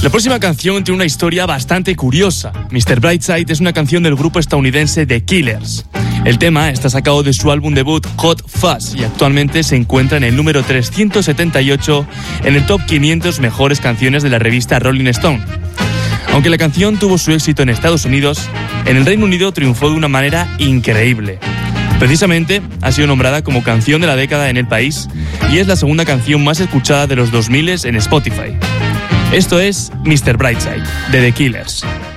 La próxima canción tiene una historia bastante curiosa. Mr. Brightside es una canción del grupo estadounidense The Killers. El tema está sacado de su álbum debut Hot Fuzz y actualmente se encuentra en el número 378 en el top 500 mejores canciones de la revista Rolling Stone. Aunque la canción tuvo su éxito en Estados Unidos, en el Reino Unido triunfó de una manera increíble. Precisamente ha sido nombrada como canción de la década en el país y es la segunda canción más escuchada de los 2000 en Spotify. Esto es Mr. Brightside, de The Killers.